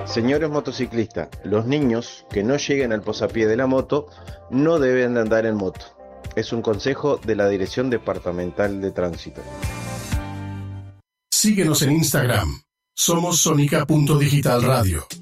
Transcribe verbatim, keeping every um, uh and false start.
Señores motociclistas, los niños que no lleguen al posapié de la moto no deben de andar en moto. Es un consejo de la Dirección Departamental de Tránsito. Síguenos en Instagram. Somos Sonica punto Digital Radio.